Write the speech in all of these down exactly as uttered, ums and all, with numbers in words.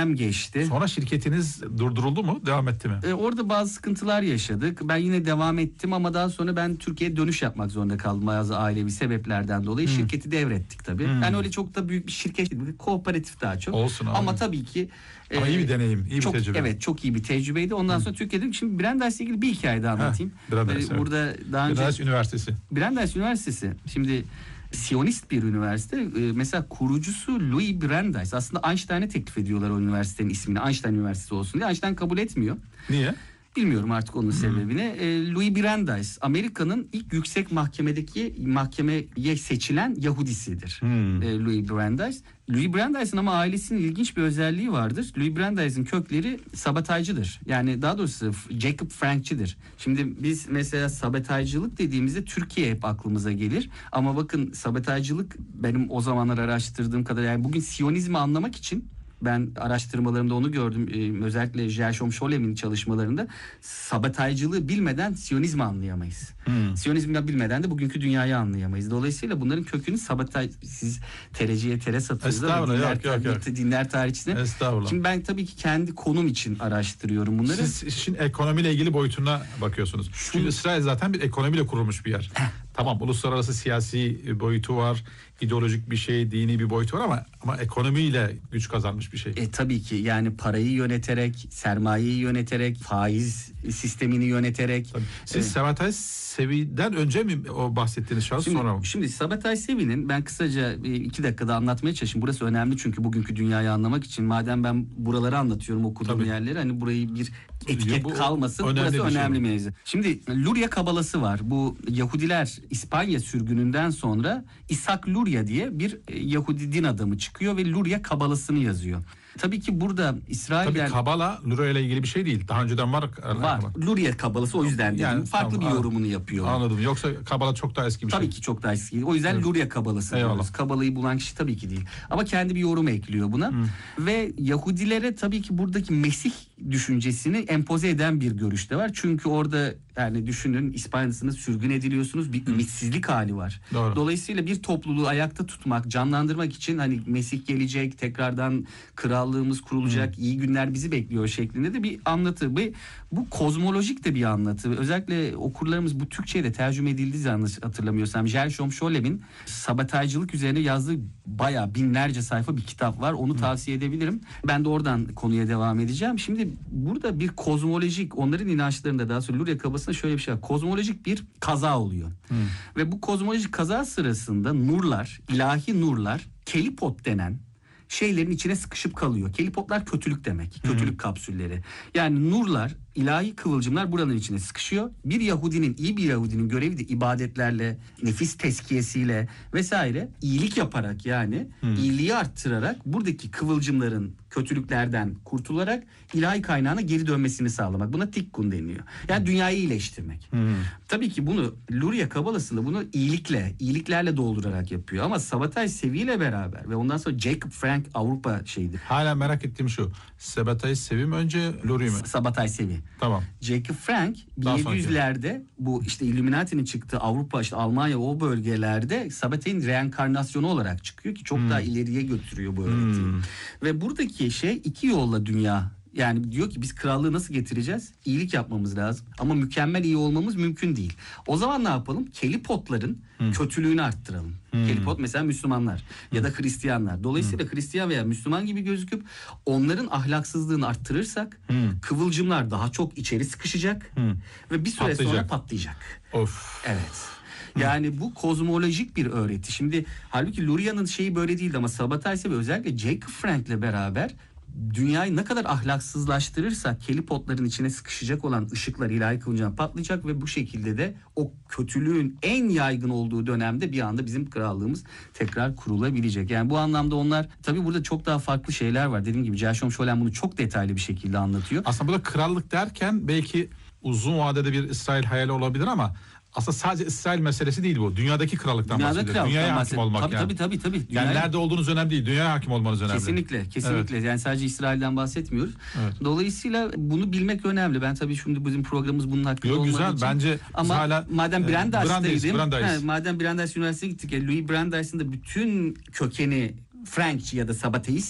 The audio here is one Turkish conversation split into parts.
dönem geçti. Sonra şirketiniz durduruldu mu? Devam etti mi? Ee, orada bazı sıkıntılar yaşadık. Ben yine devam ettim ama daha sonra ben Türkiye'ye dönüş yapmak zorunda kaldım. Bazı ailevi sebeplerden dolayı hmm. şirketi devrettik tabii. Hmm. Yani öyle çok da büyük bir şirket değil. Kooperatif daha çok. Olsun abi. Ama tabii ki ama e, iyi bir deneyim, iyi çok, bir tecrübe. Evet, çok iyi bir tecrübeydi. Ondan hmm. sonra Türkiye'de şimdi Brandeis ile ilgili bir hikaye daha anlatayım. Heh, Brandeis, ee, burada evet. daha önce Brandeis Üniversitesi. Brandeis Üniversitesi. Şimdi Siyonist bir üniversite. Mesela kurucusu Louis Brandeis. Aslında Einstein'e teklif ediyorlar o üniversitenin ismini. Einstein Üniversitesi olsun diye. Einstein kabul etmiyor. Niye? Bilmiyorum artık onun sebebini. Hmm. Louis Brandeis Amerika'nın ilk yüksek mahkemedeki mahkemeye seçilen Yahudisidir. Hmm. Louis Brandeis. Louis Brandeis'in ama ailesinin ilginç bir özelliği vardır. Louis Brandeis'in kökleri sabotajcıdır. Yani daha doğrusu Jacob Frank'çidir. Şimdi biz mesela sabotajcılık dediğimizde Türkiye hep aklımıza gelir. Ama bakın sabotajcılık benim o zamanlar araştırdığım kadar, yani bugün Siyonizmi anlamak için ben araştırmalarımda onu gördüm. Ee, özellikle Gershom Scholem'in çalışmalarında sabotajcılığı bilmeden Siyonizmi anlayamayız. Hmm. Siyonizmi bilmeden de bugünkü dünyayı anlayamayız. Dolayısıyla bunların kökünü sabotaj, siz tereciye tere satıyorsunuz. Estağfurullah. Dinler, yok, yok, yok. dinler tarihçisine. Estağfurullah. Şimdi ben tabii ki kendi konum için araştırıyorum bunları. Siz işin ekonomiyle ilgili boyutuna bakıyorsunuz. Şu... Çünkü İsrail zaten bir ekonomiyle kurulmuş bir yer. Tamam, uluslararası siyasi boyutu var, ideolojik bir şey, dini bir boyutu var ama ama ekonomiyle güç kazanmış bir şey. E tabii ki, yani parayı yöneterek, sermayeyi yöneterek, faiz sistemini yöneterek. Tabii. Siz e, Sabbatai Sevi'den önce mi o bahsettiğiniz şahıs, şimdi, sonra mı? Şimdi Sabbatai Sevi'nin ben kısaca iki dakikada anlatmaya çalışayım. Burası önemli çünkü bugünkü dünyayı anlamak için. Madem ben buraları anlatıyorum, okuduğum tabii. yerleri, hani burayı bir etiket bu, kalmasın. Önemli burası önemli şey mevzu. Şimdi Luria Kabalası var. Bu Yahudiler İspanya sürgününden sonra İshak Luria diye bir Yahudi din adamı çıkıyor ve Luria Kabalasını yazıyor. Tabii ki burada İsrail'den... Tabii Kabala Luria ile ilgili bir şey değil. Daha önceden var. Var. Luria Kabalası, o yüzden yani, dedim. Farklı tamam, bir yorumunu yapıyor. Anladım. Yoksa Kabala çok daha eski bir tabii şey. Tabii ki çok daha eski. O yüzden evet. Luria Kabalası diyoruz. Kabala'yı bulan kişi tabii ki değil. Ama kendi bir yorum ekliyor buna. Hmm. Ve Yahudilere tabii ki buradaki Mesih düşüncesini empoze eden bir görüş de var. Çünkü orada yani düşünün, İspanya'sınız, sürgün ediliyorsunuz, bir ümitsizlik hali var. Doğru. Dolayısıyla bir topluluğu ayakta tutmak, canlandırmak için hani Mesih gelecek, tekrardan krallığımız kurulacak, hmm. iyi günler bizi bekliyor şeklinde de bir anlatı. Bu, bu kozmolojik de bir anlatı. Özellikle okurlarımız bu Türkçe'ye de tercüme edildiği zaman hatırlamıyorsam Gershom Scholem'in sabotajcılık üzerine yazdığı bayağı binlerce sayfa bir kitap var. Onu hmm. tavsiye edebilirim. Ben de oradan konuya devam edeceğim. Şimdi burada bir kozmolojik, onların inançlarında daha sonra Luria Kabası'nda şöyle bir şey var. Kozmolojik bir kaza oluyor. Hmm. Ve bu kozmolojik kaza sırasında nurlar, ilahi nurlar, kelipot denen şeylerin içine sıkışıp kalıyor. Kelipotlar kötülük demek. Kötülük hmm. kapsülleri. Yani nurlar, ilahi kıvılcımlar buranın içine sıkışıyor. Bir Yahudinin, iyi bir Yahudinin görevi de ibadetlerle, nefis tezkiyesiyle vesaire iyilik yaparak, yani hmm. iyiliği arttırarak buradaki kıvılcımların kötülüklerden kurtularak ilahi kaynağına geri dönmesini sağlamak. Buna tikkun deniyor. Yani hmm. dünyayı iyileştirmek. Hmm. Tabii ki bunu Luria Kabalası'nda bunu iyilikle, iyiliklerle doldurarak yapıyor. Ama Sabbatai Sevi ile beraber ve ondan sonra Jacob Frank Avrupa şeydi. Hala merak ettiğim şu. Sabbatai Sevi mi önce, Luria mi? Sabbatai Sevi. Tamam. Jacob Frank bin yedi yüzlerde bu işte Illuminati'nin çıktığı Avrupa, işte Almanya, o bölgelerde Sabbatai'nin reenkarnasyonu olarak çıkıyor ki çok hmm. daha ileriye götürüyor bu öğretiyi. Hmm. Ve buradaki şey iki yolla dünya. Yani diyor ki biz krallığı nasıl getireceğiz? İyilik yapmamız lazım. Ama mükemmel iyi olmamız mümkün değil. O zaman ne yapalım? Kelipotların hmm. kötülüğünü arttıralım. Hmm. Kelipot mesela Müslümanlar hmm. ya da Hristiyanlar. Dolayısıyla hmm. Hristiyan veya Müslüman gibi gözüküp onların ahlaksızlığını arttırırsak hmm. kıvılcımlar daha çok içeri sıkışacak hmm. ve bir süre patlayacak. sonra patlayacak. Of. Evet. Yani bu kozmolojik bir öğreti. Şimdi halbuki Luria'nın şeyi böyle değildi ama Sabbatai Sevi özellikle Jacob Frank'le beraber dünyayı ne kadar ahlaksızlaştırırsak kelipotların içine sıkışacak olan ışıklar, ilahi kıvılcımlar patlayacak ve bu şekilde de o kötülüğün en yaygın olduğu dönemde bir anda bizim krallığımız tekrar kurulabilecek. Yani bu anlamda onlar, tabii burada çok daha farklı şeyler var. Dediğim gibi Gershom Scholem bunu çok detaylı bir şekilde anlatıyor. Aslında burada krallık derken belki uzun vadede bir İsrail hayali olabilir ama aslında sadece İsrail meselesi değil bu. Dünyadaki krallıktan Dünyada bahsediyor. Krallıktan Dünyaya hakim bahsediyor. olmak tabii, yani. Tabii tabii tabii. Dünyaya... Yani nerede olduğunuz önemli değil. Dünyaya hakim olmanız önemli. Kesinlikle, kesinlikle. Evet. Yani sadece İsrail'den bahsetmiyoruz. Evet. Dolayısıyla bunu bilmek önemli. Ben tabii şimdi bizim programımız bunun hakkında Yok, olmadığı güzel. için. Bence ama hala madem Brandeis'teydim. Brandeis. He, madem Brandeis Üniversitesi'ne gittik. Yani Louis Brandeis'in de bütün kökeni Frankçı ya da Sabbateist.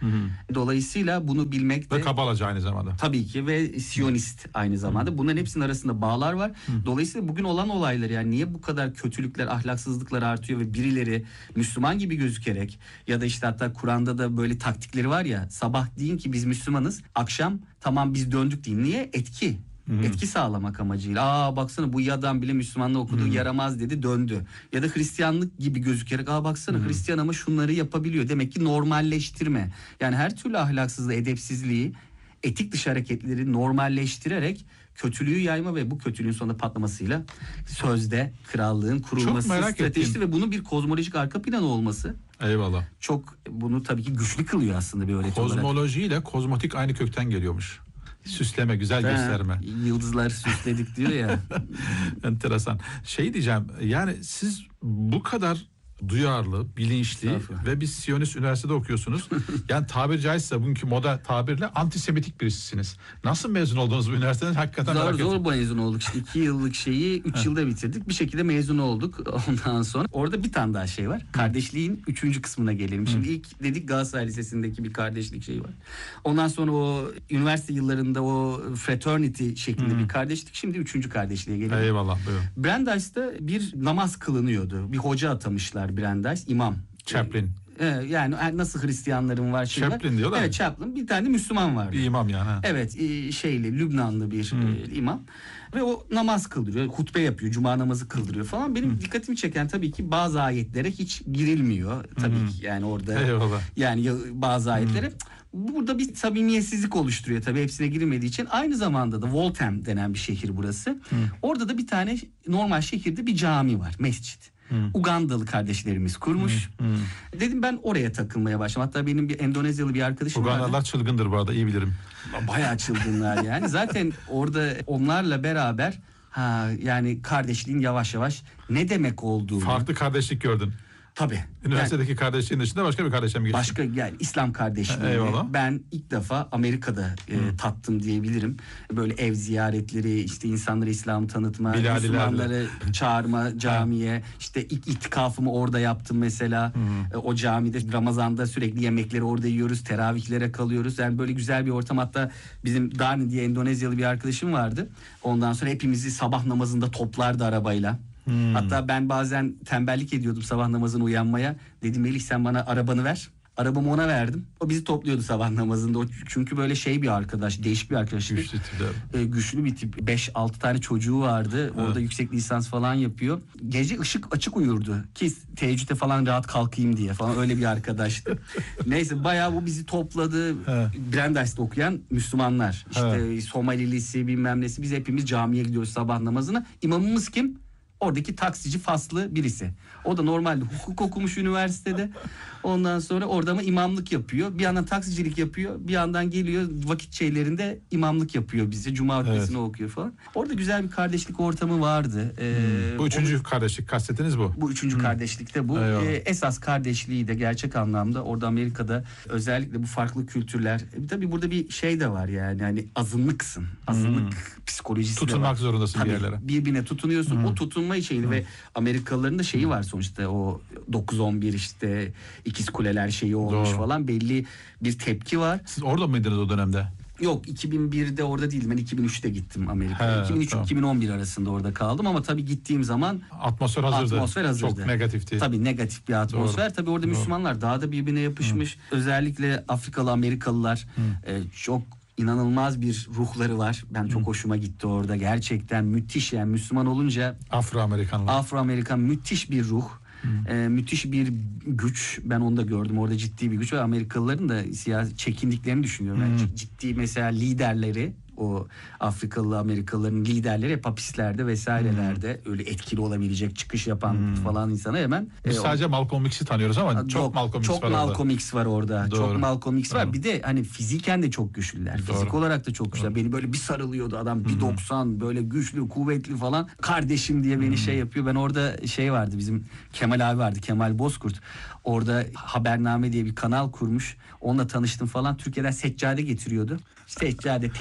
Dolayısıyla bunu bilmek de... Ve Kabalacı aynı zamanda. Tabii ki ve Siyonist aynı zamanda. Bunların hepsinin arasında bağlar var. Dolayısıyla bugün olan olaylar, yani niye bu kadar kötülükler, ahlaksızlıklar artıyor ve birileri Müslüman gibi gözükerek ya da işte hatta Kur'an'da da böyle taktikleri var ya, sabah deyin ki biz Müslümanız, akşam tamam biz döndük deyin. Niye? Etki. Hı-hı. Etki sağlamak amacıyla. Aa baksana bu adam bile Müslümanlığı okudu, Hı-hı. yaramaz dedi, döndü. Ya da Hristiyanlık gibi gözükerek aa baksana Hı-hı. Hristiyan ama şunları yapabiliyor. Demek ki normalleştirme. Yani her türlü ahlaksızlığı, edepsizliği, etik dışı hareketleri normalleştirerek kötülüğü yayma ve bu kötülüğün sonunda patlamasıyla sözde krallığın kurulması stratejisi ve bunun bir kozmolojik arka planı olması. Eyvallah. Çok bunu tabii ki güçlü kılıyor aslında bir öğreti olarak. Kozmoloji ile kozmotik aynı kökten geliyormuş. Süsleme, güzel ha, gösterme. Yıldızlar süsledik diyor ya. Enteresan. Şey diyeceğim, yani siz bu kadar duyarlı, bilinçli ve bir Siyonist üniversitede okuyorsunuz. Yani tabiri caizse bugünkü moda tabirle antisemitik birisisiniz. Nasıl mezun oldunuz bu üniversiteden? Hakikaten zor merak zor ettim. mezun olduk. İşte iki yıllık şeyi üç yılda bitirdik. Bir şekilde mezun olduk. Ondan sonra orada bir tane daha şey var. Kardeşliğin üçüncü kısmına gelelim. Şimdi ilk dedik Galatasaray Lisesi'ndeki bir kardeşlik şeyi var. Ondan sonra o üniversite yıllarında o fraternity şeklinde hmm. bir kardeşlik. Şimdi üçüncü kardeşliğe gelelim. Eyvallah. Buyurun. Brandeis'te bir namaz kılınıyordu. Bir hoca atamışlar Brandeis, imam. Chaplain. Ee, yani nasıl Hristiyanların var şey Chaplain var. diyorlar. Evet, Chaplain. Bir tane Müslüman var. Bir imam yani. Ha. Evet, e, şeyli Lübnanlı bir hmm. e, imam ve o namaz kıldırıyor, hutbe yapıyor, cuma namazı kıldırıyor falan. Benim hmm. dikkatimi çeken tabii ki bazı ayetlere hiç girilmiyor tabii hmm. ki yani orada. Eyvallah. Yani bazı ayetlere hmm. burada bir samimiyetsizlik oluşturuyor tabii hepsine girilmediği için. Aynı zamanda da Waltham denen bir şehir burası. Hmm. Orada da bir tane normal şehirde bir cami var, mescit. Hmm. Ugandalı kardeşlerimiz kurmuş. Hmm. Hmm. Dedim ben oraya takılmaya başladım. Hatta benim bir Endonezyalı bir arkadaşım vardı. Ugandalılar çılgındır bu arada, iyi bilirim. Bayağı çılgınlar yani. Zaten orada onlarla beraber ha yani kardeşliğin yavaş yavaş ne demek olduğunu. Farklı kardeşlik gördün. Tabii. Üniversitedeki yani, kardeşliğin dışında başka bir kardeşle mi geçtin? Başka yani İslam kardeşliğini ben ilk defa Amerika'da e, tattım diyebilirim. Böyle ev ziyaretleri, işte insanlara İslam'ı tanıtma, Bilalilerle. Müslümanları çağırma camiye. İşte ilk itikafımı orada yaptım mesela. E, o camide Ramazan'da sürekli yemekleri orada yiyoruz, teravihlere kalıyoruz. Yani böyle güzel bir ortam. Hatta bizim Dani diye Endonezyalı bir arkadaşım vardı. Ondan sonra hepimizi sabah namazında toplardı arabayla. Hmm. Hatta ben bazen tembellik ediyordum sabah namazına uyanmaya. Dedim Melih sen bana arabanı ver. Arabamı ona verdim. O bizi topluyordu sabah namazında. O çünkü böyle şey bir arkadaş, değişik bir arkadaş. Güçlü tipler. Ee, güçlü bir tip. beş altı tane çocuğu vardı. Evet. Orada yüksek lisans falan yapıyor. Gece ışık açık uyurdu. Ki teheccüde falan rahat kalkayım diye falan, öyle bir arkadaştı. Neyse bayağı bu bizi topladı. Brandeis'te okuyan Müslümanlar. İşte He. Somalilisi bilmem nesi. Biz hepimiz camiye gidiyoruz sabah namazına. İmamımız kim? Oradaki taksici faslı birisi. O da normalde hukuk okumuş üniversitede. Ondan sonra orada ama imamlık yapıyor. Bir yandan taksicilik yapıyor. Bir yandan geliyor vakit şeylerinde imamlık yapıyor bize. Cuma hutbesini evet. okuyor falan. Orada güzel bir kardeşlik ortamı vardı. Ee, hmm. Bu üçüncü o, kardeşlik kastetiniz bu. Bu üçüncü hmm. kardeşlikte bu. Ee, esas kardeşliği de gerçek anlamda orada Amerika'da özellikle bu farklı kültürler. E, tabii burada bir şey de var yani. Hani azınlıksın. Azınlık hmm. psikolojisi Tutunmak de var. zorundasın tabii, bir yerlere. Birbirine tutunuyorsun. Hmm. O tutunma şeyini hmm. ve Amerikalıların da şeyi var sonuçta, o dokuz on bir işte ikiz kuleler şeyi olmuş Doğru. falan, belli bir tepki var. Siz orada mıydınız o dönemde? Yok, iki bin birde orada değildim. Ben iki bin üçte gittim Amerika'ya. iki bin üç tamam. iki bin on bir arasında orada kaldım ama tabii gittiğim zaman atmosfer hazırdı. Atmosfer hazırdı. Çok negatifti. Tabii negatif bir atmosfer. Doğru. Tabii orada Doğru. Müslümanlar daha da birbirine yapışmış. Hı. Özellikle Afrikalı Amerikalılar e, çok inanılmaz bir ruhları var. Ben çok Hı. hoşuma gitti orada. Gerçekten müthiş yani Müslüman olunca Afro-Amerikanlar. Afro-Amerikan müthiş bir ruh. Ee, müthiş bir güç. Ben onu da gördüm. Orada ciddi bir güç ve Amerikalıların da siyasi çekindiklerini düşünüyorum. Yani hmm. ciddi mesela liderleri, o Afrikalı Amerikalıların liderleri hep hapislerde vesairelerde hmm. öyle etkili olabilecek çıkış yapan hmm. falan insana hemen. Biz e, sadece o, Malcolm X'i tanıyoruz ama çok, çok Malcolm X çok var Malcolm orada. X var orada. Doğru. Çok Malcolm X var. Doğru. Bir de hani fiziken de çok güçlüler. Doğru. Fizik olarak da çok güçlüler. Doğru. Beni böyle bir sarılıyordu adam. bir doksan böyle güçlü, kuvvetli falan. Kardeşim diye beni hmm. şey yapıyor. Ben orada şey vardı, bizim Kemal abi vardı. Kemal Bozkurt. Orada Habername diye bir kanal kurmuş. Onunla tanıştım falan. Türkiye'den seccade getiriyordu. Seccade, tesbih falan.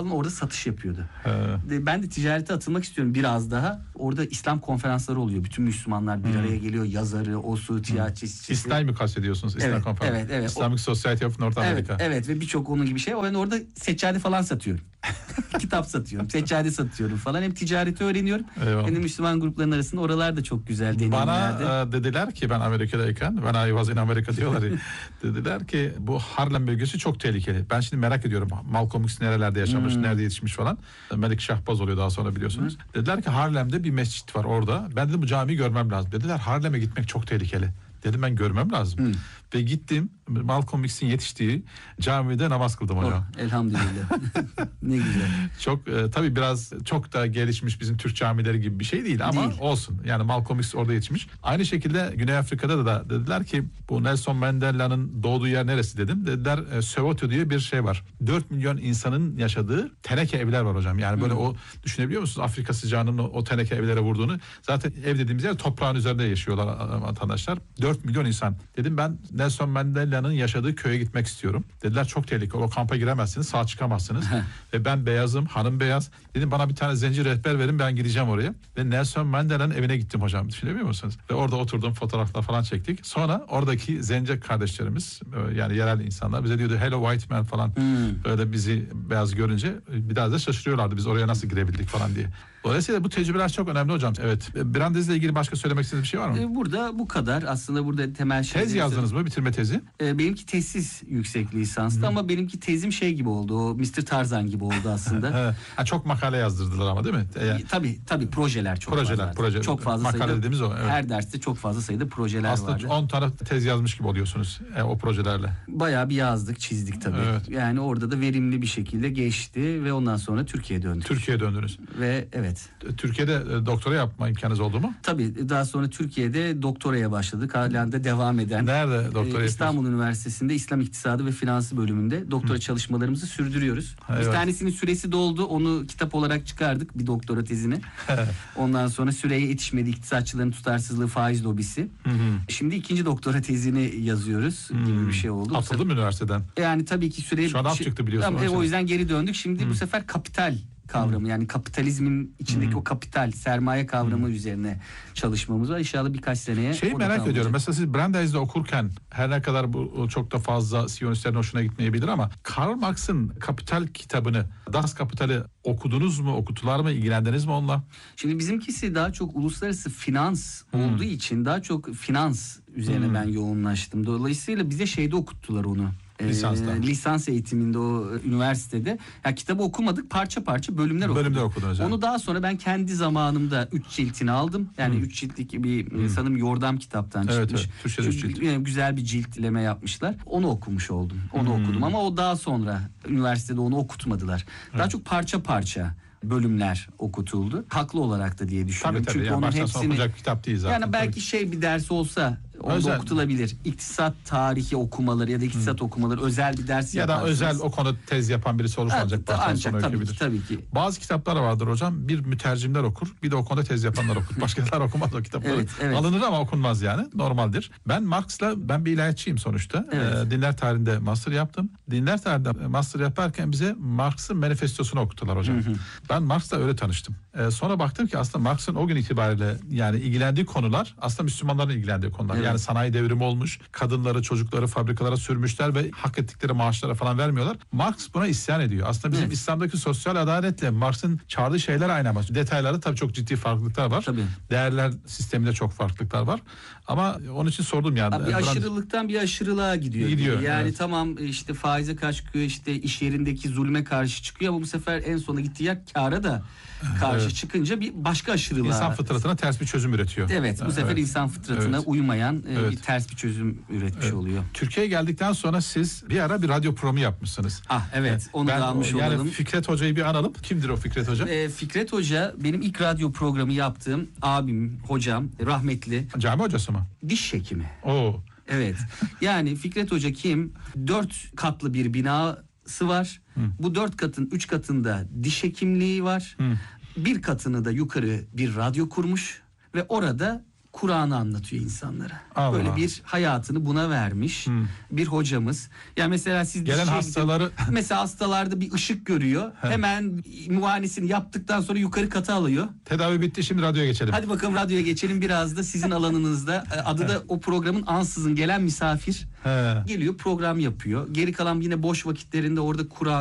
falan orada satış yapıyordu. He. De, ben de ticarete atılmak istiyorum biraz daha. Orada İslam konferansları oluyor. Bütün Müslümanlar bir Hmm. araya geliyor. Yazarı, osu, tiyatrocusu. İslam mı kastediyorsunuz? İslam Evet, konferansı. evet, evet. Islamic Society of North Evet, America. evet ve birçok onun gibi şey. Ben orada seccade falan satıyorum. Kitap satıyorum, seccade satıyorum falan. Hem ticareti öğreniyorum. Eyvallah. Hem de Müslüman grupların arasında oralar da çok güzel deneyimlerdi. Bana e, dediler ki ben Amerika'dayken, ben I was in America diyorlar ya, dediler ki bu Harlem bölgesi çok tehlikeli. Ben şimdi merak ediyorum Malcolm X nerelerde yaşamış, Hmm. nerede yetişmiş falan. Melik Şahbaz oluyor daha sonra biliyorsunuz. Dediler ki Harlem'de bir mescit var orada. Ben dedim bu camiyi görmem lazım. Dediler Harlem'e gitmek çok tehlikeli. Dedim ben görmem lazım. Hmm. Ve gittim Malcolm X'in yetiştiği camide namaz kıldım hocam. Oh, elhamdülillah. Ne güzel. Çok e, tabii biraz çok da gelişmiş bizim Türk camileri gibi bir şey değil ama Değil. olsun. Yani Malcolm X orada yetişmiş. Aynı şekilde Güney Afrika'da da, da dediler ki bu Nelson Mandela'nın doğduğu yer neresi dedim. Dediler e, Soweto diye bir şey var. dört milyon insanın yaşadığı teneke evler var hocam. Yani böyle Hı. o düşünebiliyor musunuz? Afrika sıcağının o, o teneke evlere vurduğunu. Zaten ev dediğimiz yer toprağın üzerinde yaşıyorlar vatandaşlar. dört milyon insan. Dedim ben Nelson Mandela'nın yaşadığı köye gitmek istiyorum. Dediler çok tehlikeli. O kampa giremezsiniz. Sağ çıkamazsınız. Ve ben beyazım. Hanım beyaz. Dedim bana bir tane zenci rehber verin ben gideceğim oraya. Ve Nelson Mandela'nın evine gittim hocam. Düşünebiliyor musunuz? Ve orada oturdum fotoğraflar falan çektik. Sonra oradaki zenci kardeşlerimiz yani yerel insanlar bize diyordu hello white man falan. Hmm. Böyle bizi beyaz görünce biraz da şaşırıyorlardı. Biz oraya nasıl girebildik falan diye. Dolayısıyla bu tecrübeler çok önemli hocam. Evet. Brandeis ile ilgili başka söylemek istediğiniz bir şey var mı? Burada bu kadar. Aslında burada temel şeyleri... Tez yazdınız mı? Bitirme tezi? Benimki tezsiz yüksek lisanstı ama benimki tezim şey gibi oldu. O mister Tarzan gibi oldu aslında. Ha, çok makale yazdırdılar ama değil mi? Yani, tabii tabii projeler çok projeler, fazla. proje, çok fazla makale sayıda. dediğimiz o. Evet. Her derste çok fazla sayıda projeler aslında vardı. on tane tez yazmış gibi oluyorsunuz e, o projelerle. Bayağı bir yazdık, çizdik tabii. Evet. Yani orada da verimli bir şekilde geçti ve ondan sonra Türkiye'ye döndük. Türkiye'ye döndünüz. Ve evet. Türkiye'de e, doktora yapma imkanınız oldu mu? Tabii daha sonra Türkiye'de doktoraya başladık. Halen de devam eden. Nerede doktora Ee, yapıyorsunuz? İstanbul Üniversitesi'nde İslam İktisadı ve Finansı bölümünde doktora Hı. çalışmalarımızı sürdürüyoruz. Ha, Bir evet. tanesinin süresi doldu. Onu kitap olarak çıkardık. Bir doktora tezini. Ondan sonra süreye yetişmedi. İktisatçıların tutarsızlığı, faiz lobisi. Hı hı. Şimdi ikinci doktora tezini yazıyoruz gibi bir şey oldu. Atıldı mı üniversiteden? Yani tabii ki süreye... Şu an af çıktı biliyorsun. Ama, e, o yüzden geri döndük. Şimdi Hı. bu sefer kapital kavramı yani kapitalizmin içindeki Hı. o kapital sermaye kavramı Hı. üzerine çalışmamız var. İnşallah birkaç seneye. Şeyi merak ediyorum. Mesela siz Brandeis'de okurken her ne kadar bu çok da fazla Siyonistlerin hoşuna gitmeyebilir ama Karl Marx'ın Kapital kitabını, Das Kapital'i okudunuz mu, okutular mı, ilgilendiniz mi onunla? Şimdi bizimkisi daha çok uluslararası finans hmm. olduğu için daha çok finans üzerine hmm. ben yoğunlaştım. Dolayısıyla bize şeyde okuttular onu. Lisansla. E, lisans eğitiminde o üniversitede. Ya kitabı okumadık, parça parça bölümler okuduk. Bölümler okudunuz yani. Onu daha sonra ben kendi zamanımda üç ciltini aldım. Yani hmm. üç ciltlik bir hmm. sanırım Yordam kitaptan evet, çıkmış. Evet, Türkçe'de üç cilt. Yani güzel bir ciltleme yapmışlar. Onu okumuş oldum. Onu hmm. okudum ama o daha sonra üniversitede onu okutmadılar. Evet. Daha çok parça parça bölümler okutuldu. Haklı olarak da diye düşünüyorum. Tabii tabii. Çünkü Yani onun hepsini... okuyacak kitap değil zaten. Yani belki tabii. şey bir ders olsa onda özel. okutulabilir. İktisat tarihi okumaları ya da iktisat hmm. okumaları özel bir ders ya yaparsınız. da özel o konuda tez yapan birisi olursa evet, ancak ancak tabii ki, tabii ki. Bazı kitaplar vardır hocam. Bir mütercimler okur. Bir de o konuda tez yapanlar okur. Başkalar okumaz o kitapları. Evet, evet. Alınır ama okunmaz yani. Normaldir. Ben Marx'la ben bir ilahiyatçıyım sonuçta. Evet. Ee, dinler tarihinde master yaptım. Dinler tarihinde master yaparken bize Marx'ın manifestosunu okuttular hocam. Hı hı. Ben Marx'la öyle tanıştım. Ee, sonra baktım ki aslında Marx'ın o gün itibariyle yani ilgilendiği konular aslında Müslümanların ilgilendiği konular. Evet. Yani sanayi devrimi olmuş. Kadınları, çocukları fabrikalara sürmüşler ve hak ettikleri maaşlara falan vermiyorlar. Marx buna isyan ediyor. Aslında bizim evet. İslam'daki sosyal adaletle Marx'ın çağırdığı şeyler aynı ama detaylarda tabii çok ciddi farklılıklar var. Tabii. Değerler sisteminde çok farklılıklar var. Ama onun için sordum yani. Abi bir aşırılıktan bir aşırılığa gidiyor. Gidiyor. Yani evet. tamam işte faize karşı çıkıyor, işte iş yerindeki zulme karşı çıkıyor ama bu sefer en sona gittiği yer kâra da karşı evet. çıkınca bir başka aşırılığa. İnsan fıtratına ters bir çözüm üretiyor. Evet bu sefer evet. insan fıtratına evet. uymayan evet. bir ters bir çözüm üretmiş evet. oluyor. Türkiye'ye geldikten sonra siz bir ara bir radyo programı yapmışsınız. Ah evet onu ben, da almış yani olalım. Fikret Hoca'yı bir analım. Kimdir o Fikret Hoca? E, Fikret Hoca benim ilk radyo programı yaptığım abim, hocam, rahmetli. Cami hocası mı? Diş hekimi. Oo. Evet. Yani Fikret Hoca kim? Dört katlı bir binası var. Hı. Bu dört katın üç katında diş hekimliği var. Hı. Bir katını da yukarı bir radyo kurmuş ve orada Kur'an'ı anlatıyor insanlara. Allah. Böyle bir hayatını buna vermiş Hmm. bir hocamız. Yani mesela siz Gelen dişçiye hastaları gidin, mesela hastalarda bir ışık görüyor. Hemen muayenesini yaptıktan sonra yukarı kata alıyor. tedavi bitti, şimdi radyoya geçelim. Hadi bakalım radyoya geçelim, biraz da sizin alanınızda. Adı da o programın ansızın gelen misafir. He. Geliyor, program yapıyor. Geri kalan yine boş vakitlerinde orada Kur'an